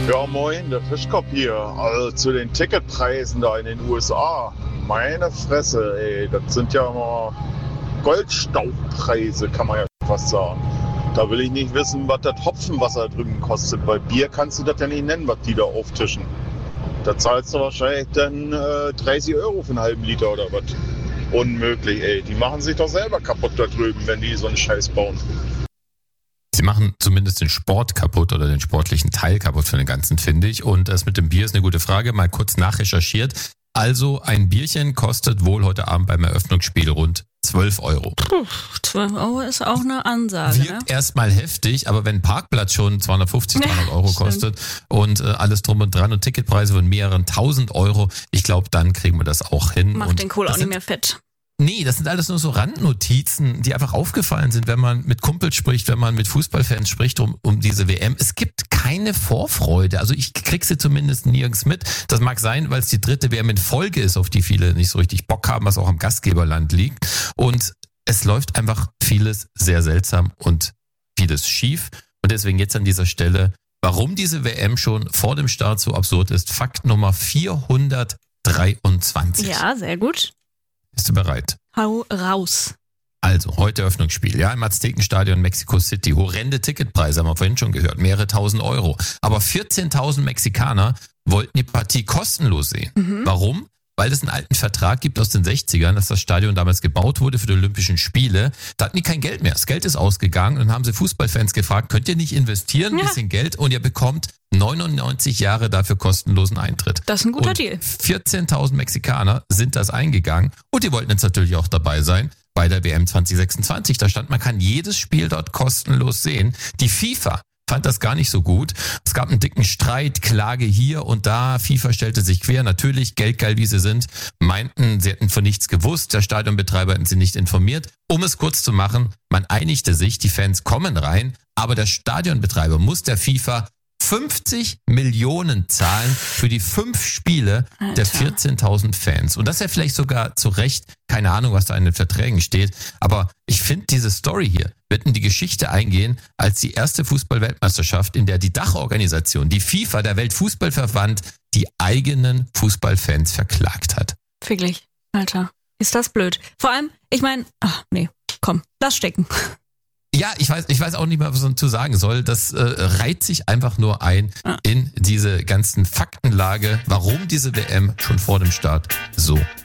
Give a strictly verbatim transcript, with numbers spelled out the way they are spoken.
Ja, moin, der Fischkopf hier. Also zu den Ticketpreisen da in den U S A. Meine Fresse, ey, das sind ja mal Goldstaubpreise, kann man ja fast sagen. Da will ich nicht wissen, was das Hopfenwasser drüben kostet, weil Bier kannst du das ja nicht nennen, was die da auftischen. Da zahlst du wahrscheinlich dann äh, dreißig Euro für einen halben Liter oder was. Unmöglich, ey. Die machen sich doch selber kaputt da drüben, wenn die so einen Scheiß bauen. Sie machen zumindest den Sport kaputt oder den sportlichen Teil kaputt für den Ganzen, finde ich. Und das mit dem Bier ist eine gute Frage. Mal kurz nachrecherchiert. Also ein Bierchen kostet wohl heute Abend beim Eröffnungsspiel rund zwölf Euro. Puh, zwölf Euro ist auch eine Ansage. Wirkt ne? erstmal heftig, aber wenn ein Parkplatz schon zweihundertfünfzig, dreihundert Euro kostet und äh, alles drum und dran und Ticketpreise von mehreren tausend Euro, ich glaube, dann kriegen wir das auch hin. Macht und den Kohl auch sind, nicht mehr fett. Nee, das sind alles nur so Randnotizen, die einfach aufgefallen sind, wenn man mit Kumpels spricht, wenn man mit Fußballfans spricht um, um diese W M. Es gibt keine Vorfreude. Also ich krieg sie zumindest nirgends mit. Das mag sein, weil es die dritte W M in Folge ist, auf die viele nicht so richtig Bock haben, was auch am Gastgeberland liegt. Und es läuft einfach vieles sehr seltsam und vieles schief. Und deswegen jetzt an dieser Stelle, warum diese W M schon vor dem Start so absurd ist. Fakt Nummer vierhundertdreiundzwanzig. Ja, sehr gut. Bist du bereit? Hau raus. Also, heute Eröffnungsspiel, ja, im Aztekenstadion Mexico City. Horrende Ticketpreise, haben wir vorhin schon gehört, mehrere tausend Euro. Aber vierzehntausend Mexikaner wollten die Partie kostenlos sehen. Mhm. Warum? Weil es einen alten Vertrag gibt aus den sechzigern, dass das Stadion damals gebaut wurde für die Olympischen Spiele. Da hatten die kein Geld mehr. Das Geld ist ausgegangen und dann haben sie Fußballfans gefragt, könnt ihr nicht investieren, ein ja. bisschen Geld und ihr bekommt neunundneunzig Jahre dafür kostenlosen Eintritt. Das ist ein guter und Deal. vierzehntausend Mexikaner sind das eingegangen und die wollten jetzt natürlich auch dabei sein bei der W M zwanzig sechsundzwanzig. Da stand, man kann jedes Spiel dort kostenlos sehen. Die FIFA fand das gar nicht so gut. Es gab einen dicken Streit, Klage hier und da. FIFA stellte sich quer. Natürlich, geldgeil wie sie sind, meinten, sie hätten von nichts gewusst. Der Stadionbetreiber hätten sie nicht informiert. Um es kurz zu machen, man einigte sich, die Fans kommen rein, aber der Stadionbetreiber muss der FIFA fünfzig Millionen zahlen für die fünf Spiele Alter. Der vierzehntausend Fans. Und das ist ja vielleicht sogar zu Recht, keine Ahnung, was da in den Verträgen steht. Aber ich finde, diese Story hier wird in die Geschichte eingehen als die erste Fußball-Weltmeisterschaft, in der die Dachorganisation, die FIFA, der Weltfußballverband, die eigenen Fußballfans verklagt hat. Wirklich, Alter. Ist das blöd. Vor allem, ich meine, ach nee, komm, lass stecken. Ja, ich weiß, ich weiß auch nicht mehr, was man zu sagen soll. Das äh, reiht sich einfach nur ein in diese ganzen Faktenlage, warum diese W M schon vor dem Start so